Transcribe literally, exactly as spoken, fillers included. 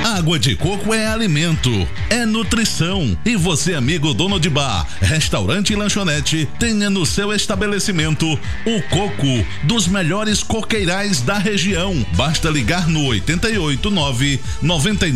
Água de coco é alimento, é nutrição. E você, amigo dono de bar, restaurante e lanchonete, tenha no seu estabelecimento o coco dos melhores coqueirais da região. Basta ligar no oito oito nove, nove